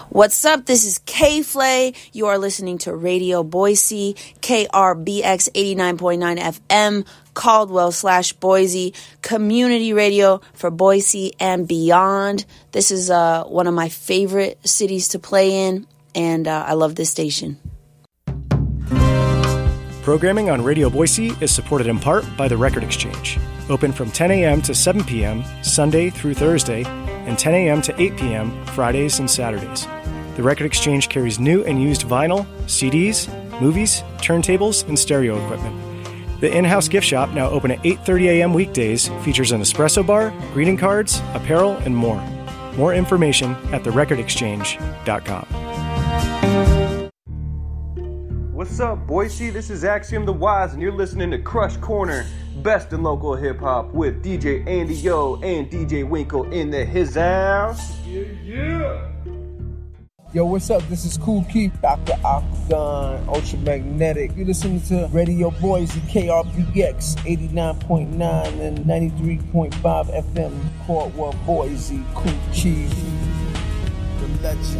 What's up? This is K-Flay. You are listening to Radio Boise, KRBX 89.9 FM, Caldwell/Boise, community radio for Boise and beyond. This is one of my favorite cities to play in, and I love this station. Programming on Radio Boise is supported in part by The Record Exchange. Open from 10 a.m. to 7 p.m. Sunday through Thursday, and 10 a.m. to 8 p.m. Fridays and Saturdays. The Record Exchange carries new and used vinyl, CDs, movies, turntables, and stereo equipment. The in-house gift shop, now open at 8:30 a.m. weekdays, features an espresso bar, greeting cards, apparel, and more. More information at therecordexchange.com. What's up, Boise? This is Axiom the Wise, and you're listening to Crush Corner, best in local hip-hop, with DJ Andy Yo and DJ Winkle in the his house. Yeah. Yo, what's up? This is Kool Keith, Dr. Octagon, Ultramagnetic. You're listening to Radio Boise, KRBX 89.9 and 93.5 FM, Caldwell, Boise, Kool Keith. The legend.